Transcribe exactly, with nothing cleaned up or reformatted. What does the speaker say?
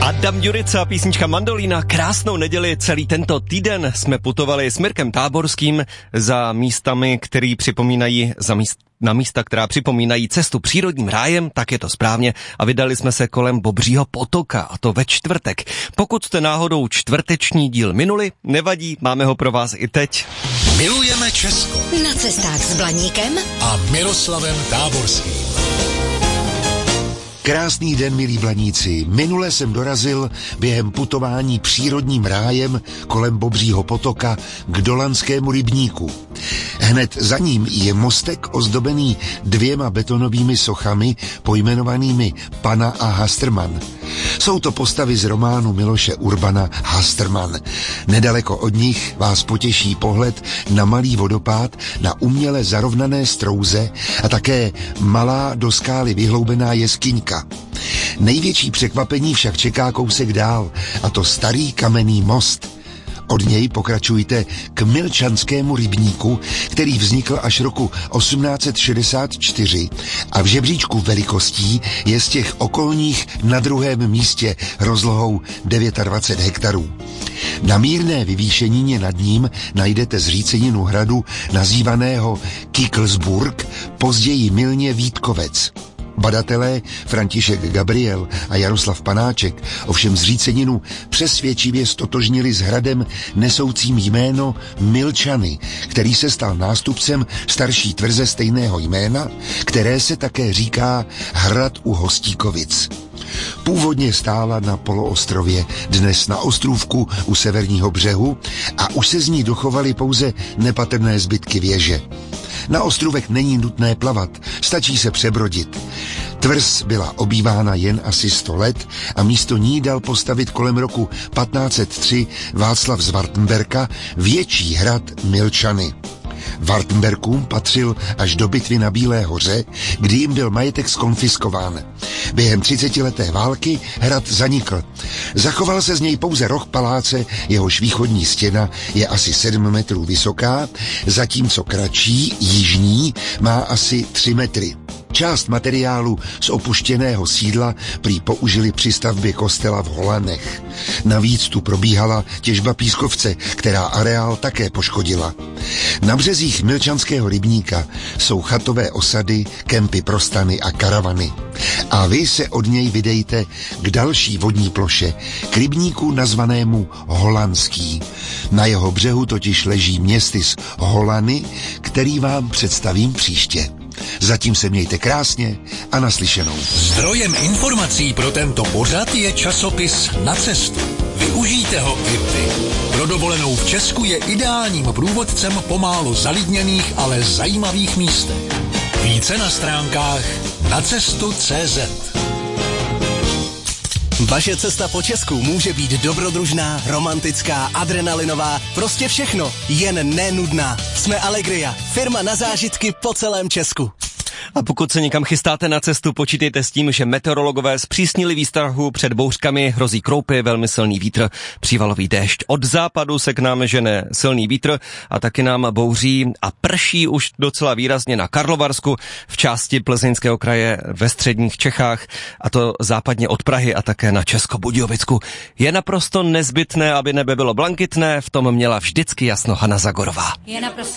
Adam Jurica, písnička Mandolína, krásnou neděli. Celý tento týden jsme putovali s Mirkem Táborským za místami, který připomínají, za míst, na místa, která připomínají cestu přírodním rájem, tak je to správně, a vydali jsme se kolem Bobřího potoka, a to ve čtvrtek. Pokud jste náhodou čtvrteční díl minuli, nevadí, máme ho pro vás i teď. Milujeme Česko. Na cestách s Blaníkem a Miroslavem Táborským. Krásný den, milí Blaníci. Minule jsem dorazil během putování přírodním rájem kolem Bobřího potoka k Dolanskému rybníku. Hned za ním je mostek ozdobený dvěma betonovými sochami pojmenovanými Pana a Hasterman. Jsou to postavy z románu Miloše Urbana Hasterman. Nedaleko od nich vás potěší pohled na malý vodopád, na uměle zarovnané strouze a také malá do skály vyhloubená jeskyňka. Největší překvapení však čeká kousek dál, a to starý kamenný most. Od něj pokračujte k Milčanskému rybníku, který vznikl až roku osmnáct set šedesát čtyři a v žebříčku velikostí je z těch okolních na druhém místě rozlohou dvacet devět hektarů. Na mírné vyvýšenině nad ním najdete zříceninu hradu nazývaného Kiklsburg, později mylně Vítkovec. Badatelé František Gabriel a Jaroslav Panáček ovšem zříceninu přesvědčivě stotožnili s hradem nesoucím jméno Milčany, který se stal nástupcem starší tvrze stejného jména, které se také říká Hrad u Hostíkovic. Původně stála na poloostrově, dnes na ostrůvku u severního břehu, a už se z ní dochovaly pouze nepatrné zbytky věže. Na ostrůvek není nutné plavat, stačí se přebrodit. Tvrz byla obývána jen asi sto let a místo ní dal postavit kolem roku patnáct set tři Václav z Wartenberka větší hrad Milčany. Wartenberkům patřil až do bitvy na Bílé hoře, kdy jim byl majetek zkonfiskován. Během třicetileté války hrad zanikl. Zachoval se z něj pouze roh paláce, jehož východní stěna je asi sedm metrů vysoká, zatímco kratší, jižní, má asi tři metry. Část materiálu z opuštěného sídla prý použili při stavbě kostela v Holanech. Navíc tu probíhala těžba pískovce, která areál také poškodila. Na březích Milčanského rybníka jsou chatové osady, kempy pro stany a karavany. A vy se od něj vydejte k další vodní ploše, k rybníku nazvanému Holandský. Na jeho břehu totiž leží městys Holany, který vám představím příště. Zatím se mějte krásně a naslyšenou. Zdrojem informací pro tento pořad je časopis Na cestu. Využijte ho i vy. Pro dovolenou v Česku je ideálním průvodcem po málo zalidněných, ale zajímavých místech. Více na stránkách nacestu tečka cé zet. Vaše cesta po Česku může být dobrodružná, romantická, adrenalinová, prostě všechno, jen nenudná. Jsme Allegria, firma na zážitky po celém Česku. A pokud se někam chystáte na cestu, počítejte s tím, že meteorologové zpřísnili výstrahu před bouřkami, hrozí kroupy, velmi silný vítr, přívalový déšť. Od západu se k nám žene silný vítr a taky nám bouří a prší už docela výrazně na Karlovarsku, v části Plzeňského kraje, ve středních Čechách, a to západně od Prahy a také na Českobudějovicku. Je naprosto nezbytné, aby nebe bylo blankitné, v tom měla vždycky jasno Hana Zagorová. Je naprosto